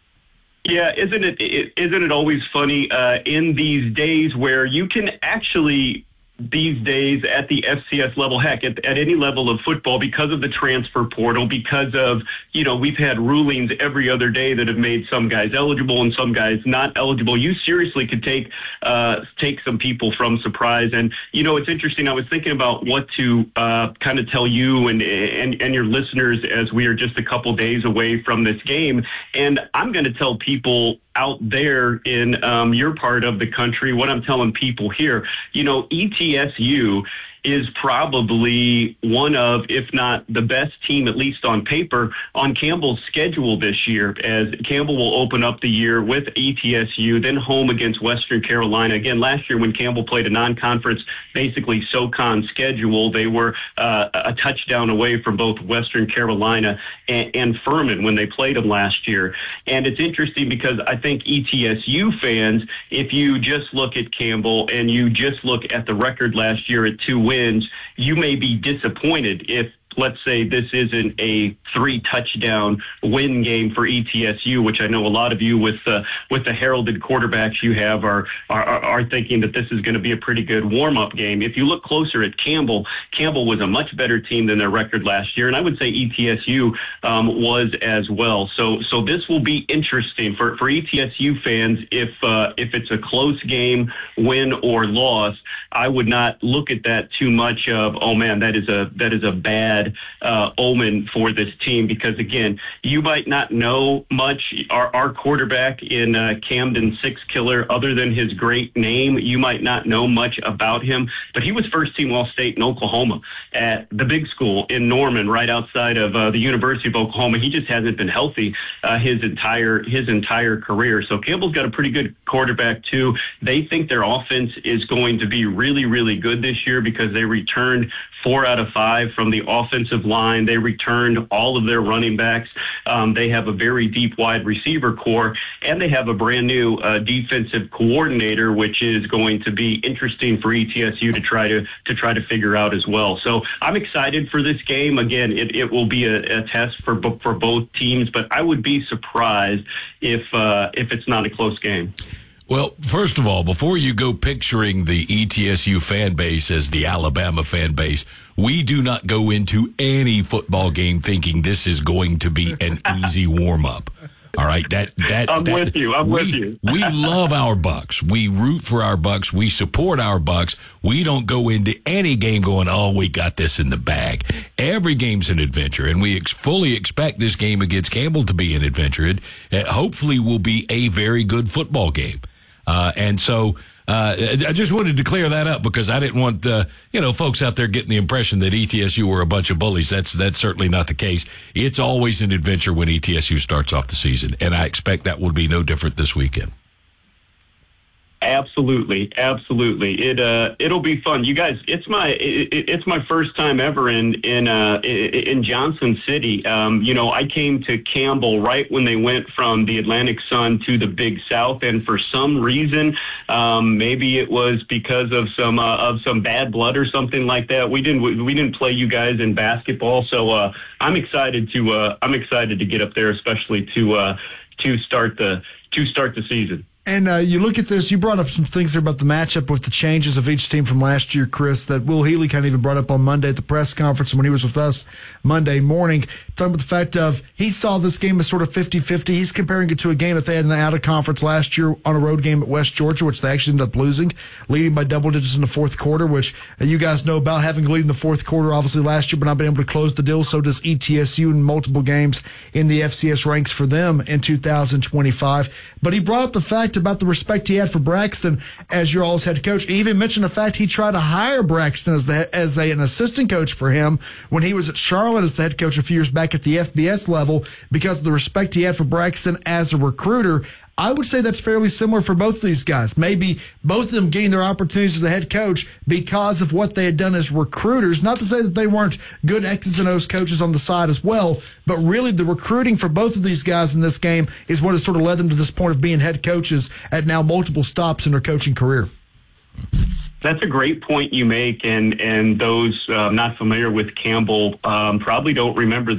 Yeah, isn't it, it isn't it always funny uh, in these days where you can actually, these days at the F C S level, heck, at, at any level of football, because of the transfer portal, because of, you know, we've had rulings every other day that have made some guys eligible and some guys not eligible. You seriously could take uh, take some people from surprise. And, you know, it's interesting. I was thinking about what to uh, kind of tell you and, and, and your listeners as we are just a couple days away from this game. And I'm going to tell people out there in um, your part of the country what I'm telling people here. You know, E T S U is probably one of, if not the best team, at least on paper, on Campbell's schedule this year, as Campbell will open up the year with E T S U, then home against Western Carolina. Again, last year when Campbell played a non-conference, basically SoCon schedule, they were uh, a touchdown away from both Western Carolina and, and Furman when they played them last year. And it's interesting because I think E T S U fans, if you just look at Campbell and you just look at the record last year at two wins, you may be disappointed if, let's say, this isn't a three touchdown win game for E T S U, which I know a lot of you with uh, with the heralded quarterbacks you have are are, are thinking that this is going to be a pretty good warm up game. If you look closer at Campbell, Campbell was a much better team than their record last year, and I would say E T S U um, was as well. So so this will be interesting for for E T S U fans. If uh, if it's a close game, win or loss, I would not look at that too much of, oh man, that is a that is a bad uh, omen for this team, because again, you might not know much. Our, our quarterback in uh, Camden Six Killer, other than his great name, you might not know much about him, but he was first team All-State in Oklahoma at the big school in Norman, right outside of uh, the University of Oklahoma. He just hasn't been healthy uh, his entire his entire career. So Campbell's got a pretty good quarterback too. They think their offense is going to be really, really good this year because they returned four out of five from the offensive line. They returned all of their running backs. Um, they have a very deep wide receiver core, and they have a brand new uh, defensive coordinator, which is going to be interesting for E T S U to try to to try to figure out as well. So I'm excited for this game. Again, it, it will be a, a test for for both teams, but I would be surprised if uh, if it's not a close game. Well, first of all, before you go picturing the E T S U fan base as the Alabama fan base, we do not go into any football game thinking this is going to be an easy warm-up. All right, that that I'm that, with you. I'm we, with you. We love our Bucks. We root for our Bucks. We support our Bucks. We don't go into any game going, "Oh, we got this in the bag." Every game's an adventure, and we ex- fully expect this game against Campbell to be an adventure. It uh, hopefully will be a very good football game. Uh, and so uh, I just wanted to clear that up because I didn't want uh, you know folks out there getting the impression that E T S U were a bunch of bullies. That's that's certainly not the case. It's always an adventure when E T S U starts off the season, and I expect that will be no different this weekend. Absolutely, absolutely. It uh, it'll be fun, you guys. It's my it, it's my first time ever in in uh, in Johnson City. Um, you know, I came to Campbell right when they went from the Atlantic Sun to the Big South, and for some reason, um, maybe it was because of some uh, of some bad blood or something like that. We didn't we didn't play you guys in basketball, so uh, I'm excited to uh, I'm excited to get up there, especially to uh, to start the to start the season. And uh, you look at this, you brought up some things there about the matchup with the changes of each team from last year, Chris, that Will Healy kind of even brought up on Monday at the press conference when he was with us Monday morning, talking about the fact of he saw this game as sort of fifty-fifty. He's comparing it to a game that they had in the out-of-conference last year on a road game at West Georgia, which they actually ended up losing, leading by double digits in the fourth quarter, which uh, you guys know about having a lead in the fourth quarter, obviously, last year, but not being able to close the deal. So does E T S U in multiple games in the F C S ranks for them in two thousand twenty-five. But he brought up the fact about the respect he had for Braxton as your all's head coach. He even mentioned the fact he tried to hire Braxton as the as a, an assistant coach for him when he was at Charlotte as the head coach a few years back at the F B S level because of the respect he had for Braxton as a recruiter. I would say that's fairly similar for both of these guys. Maybe both of them getting their opportunities as a head coach because of what they had done as recruiters. Not to say that they weren't good X's and O's coaches on the side as well, but really the recruiting for both of these guys in this game is what has sort of led them to this point of being head coaches at now multiple stops in their coaching career. That's a great point you make, and and those uh, not familiar with Campbell um, probably don't remember